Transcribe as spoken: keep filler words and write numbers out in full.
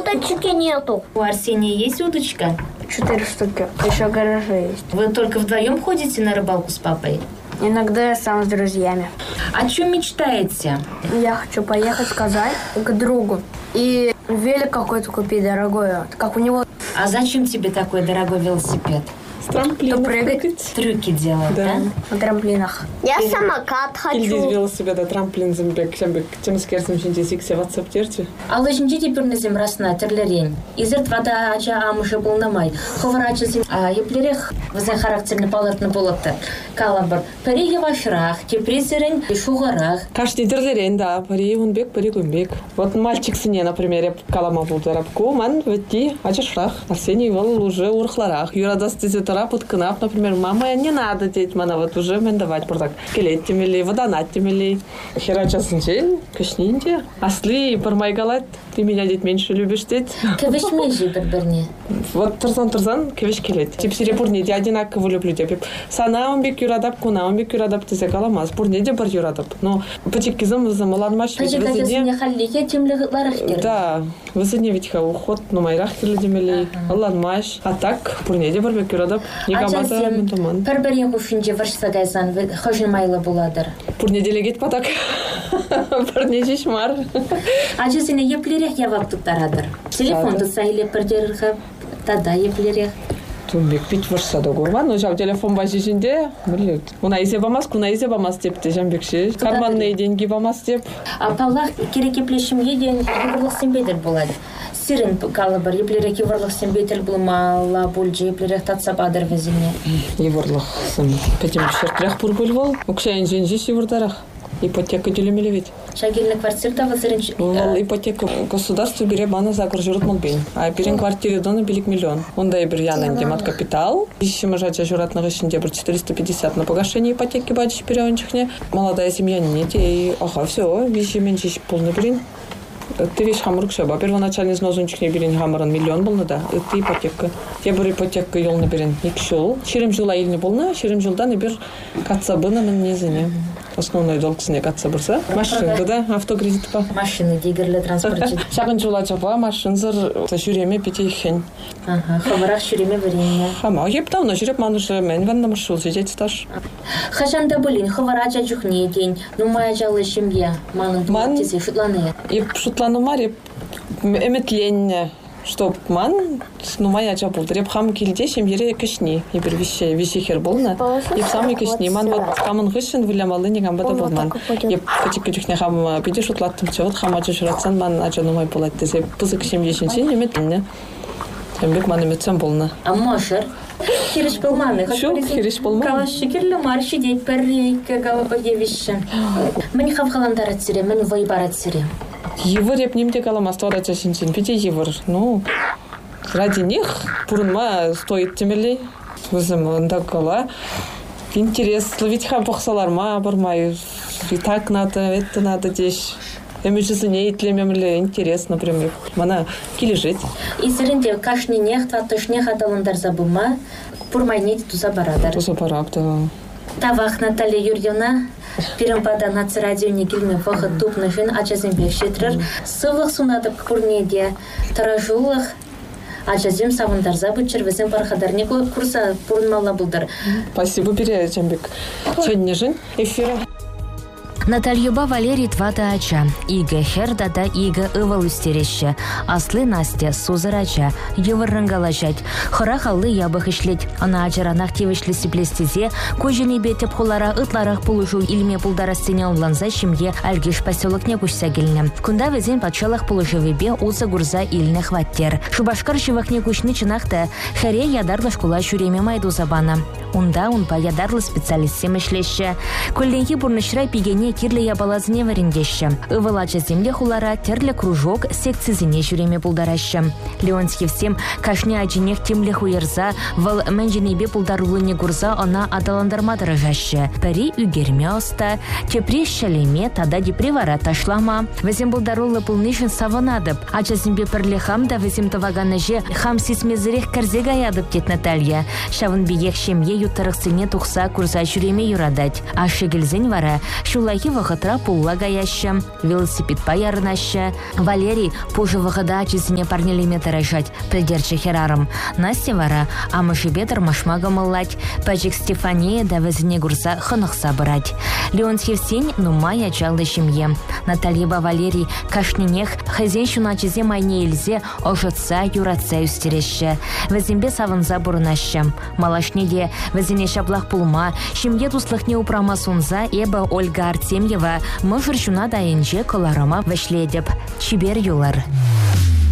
Уточки нету. У Арсения есть удочка? Четыре штуки. Еще в гараже есть. Вы только вдвоем ходите на рыбалку с папой? Иногда я сам с друзьями. О чем мечтаете? Я хочу поехать в Казань к другу. И велик какой-то купить дорогой, как у него. А зачем тебе такой дорогой велосипед? С трамплина прыгать. Трюки делать, да? да? На трамплинах. Я Или... самокат хочу. Илдиз велосипеда трамплин зембек, зембек, тем скерсим şimdi сиксе ватсап терти. Ал şimdi теперь на земрасна терлерень. Изерт вода ача амышы болнамай. Ховарачы зем еплерех вызен характерный палыртны болыпты. Калабыр. Переге вашрах, тепресерень шугарах. Каждый терлерень, да. Пари унбек, пари гумбек. Вот мальчик сыне, например, я калама был зарабку, ман ведти ача шрах. Арсений был уже урхларах. Юра даст под кнап, например, мама, не надо деть, мана, вот уже мен давать портак. Келеттимели, водонаттимели. Херачасын сен, кашнинде. Асли, пармайгалат, ты меня деть меньше любишь деть. Кевеш межи бір-бірне. Вот турсан-турсан, кевеш келет. Тип сире бурне, я одинаково люблю тебя. Сана он бек юрадап, куна он бек юрадап, ты закаламаз. Бурне, де бар юрадап. Но потекизм замаланмаш. Пажикатесіне халлике темлі ғытларах кер. Да, вызыне ведь ха уход, но майрах келедемели, аланмаш. А так, бурне, де бар бек юрадап. Ачасым, бір-бірен құшынже варшса гайсан, хожын майлы боладыр. Пурне делегет патак. Пурне жешмар. Ачасыне еплерек явап туттарадыр. Телефон тұтса иле бірдерігі, тада еплерек. Тумбек пить варшса доғырма, но жау телефон базижінде, білет. Уна изе бамас, куна изе бамас депті жамбекші. Карманные деньги бамас деп. А паллах керек еплешімге ден еврлық сенбедір болады. Сирен калыбыр, еплерек еврлық сенбедір бұлмала бұлжы, еплерек татса бадыр візіне. Еврлық сын. Пәтем шертрях бұр бұл бол. Өкшайын женжеш еврдарах. Ипотека делемели ведь. Шагильный квартирта вызырынч. Вол ипотека государство бере бана за квартиру молбень. А берен квартире дона билик миллион. Он да и бирьяна демат капитал. Ищем жача журатного ищенде бр четыреста пятьдесят на погашение ипотеки бачи переончихне. Молодая семья не те. Ага, все, вещи меньше полный берин. Ты вещь хамурк шаба. Первоначальный взнос не берин хамаран миллион был, да. Это ипотека. Я бер ипотека ел на берин. Икшул. Шерим жила или не полна, шерим жилдан и бер кацабына мен незине. Основной долг сіне қатса бұрса. Машинды да, автокредит па. Машины дегерлі транспорт. Шағын жула жапа, машинзыр жүреме петейхен. Ага, хабарақ жүреме варенье. Хама, еп тауна жүреп манушы мен ванна маршул сидеть стаж. Хажанда бұлін, хабараджа жүхне день, нумая жалы шемье, манын думаттезе шутланы. Еп шутланы мар, еп эметленне. Чтоб ман, ну моя жабул, реп хам килде шемьере кишни, и бер вище вищехер болна, и самый кишни, ман вот хамын гышын вилямалы не гамбада болман. Еп качик качикне хам пиде шутлаттым че, вот хам ача шуратсан ман ача нумай болат десе, пузык шемье шинсен еметленне. Ембек ман еметсен болна. А мошер? Хириш болманы. Шо, хириш болманы. Калаш шекерлі марши дейт пәррейкі галапаге вище. Мені хавхаландар атсире, мені вайбар атсире. Его реп нимде каламас торача шинчин пите его. Ну, ради них пурынма стоит темелей. Өзім онда кала. Интерес ловить хам пахсаларма бармай. И так надо, это надо деш. Эмичесіне итлемемле интерес, например. Мана килежить. И сиренде кашни нех, татыш нех адаландар забыма. Пурмай нейді туза барадар. Туза барак, да. Тавах Наталья Юрьевна. Первым пода на радио не гильме вахат тупный жин, а чазим бешетрер. Сывых сунатып курнеде таражулых. А чазим савындар забычыр, везем бархадарнику курса пурнмалла булдар. Спасибо, Берия Чамбек. Сегодня жин эфира. Натальюба Валерий Твата Ача, Ига Херда да Ига Ивал Устереща, Аслы Настя Сузарача, Еваррангалачать, Хорахалы ябых ишлеть, Ана Ачаранах тевишлі сиплестезе, Кожені бетеп хулара ытларах пулышу илме пулдара сцене онланза шимье Альгиш поселок не кушса гельне. Кунда везен пачалах пулышевебе уса гурза ильне хваттер. Шубашкар шивах не кушны чинахта, Харе ядарлы школа шуреме майду забана. Унда унпа ядарлы специалист семешлеще. Кольденхи бурнышрай пигене кирле ябалазыне варендеща. Ывалача земле хулара терле кружок секцизине жүреме пулдараща. Леонтьев всем кашне аджинех темле хуерза, вал менженебе пулдарулыне гурза она адаландармадыры жаща. Пари үгерме оста, тепре шалеме тада депревара ташлама. Везем пулдарулы пулнышын саванадып, ача зембе перле хамда везем таваганаже хам сисмезерех карзега ядып тет Наталья. Шавын биех шемье юттарықсыне тухса курса жүреме юрадать. А шегілзін вара шулайы вақытра пулла гаяща, велосипед паярынаща. Валерий пужы вақыда ачысыне парнелеме тарашать, пілдерчі херарым. Настя вара амышы бетр машмага мыллать, пәчік Стефания да візіне гурса хынықса бұрать. Леонтьев сень нума ячалды шимье. Натальеба Валерий кашненех хазен шуначызе майне елзе ожытса юратса үстереші. Візімбе савынза бұрынаща. Малашнеде візіне шаблақ пулма, шимге туслықне упрама сунза эба Ольга Артемьева мұжыр шуна дайынже коларама вішледіп. Чибер юлар.